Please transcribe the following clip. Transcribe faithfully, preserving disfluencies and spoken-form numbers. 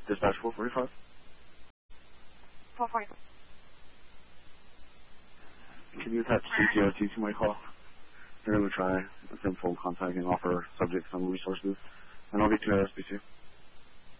Dispatch four forty-five. four forty-five. Can you attach C T O T to my call? They're going to try a simple contact and offer subject some resources. And I'll get to S B C.